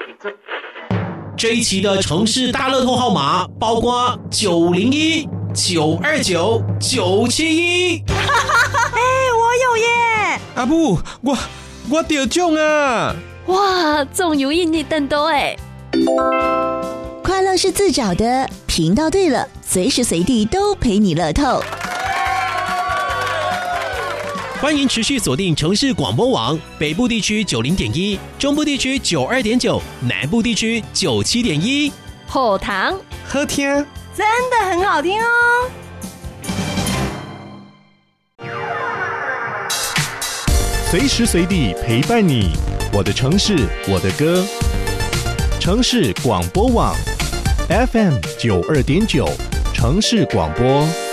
这一期的城市大乐透号码包括901、929、971。 我有耶！ 阿母，我得中啊！ 哇，中有印你等多哎！ 快乐是自找的，频道对了，随时随地都陪你乐透。 欢迎持续锁定城市广播网，北部地区90.1，中部地区92.9，南部地区97.1。 好糖好听， 真的很好听哦！ 随时随地陪伴你，我的城市，我的歌。城市广播网 FM 92.9，城市广播。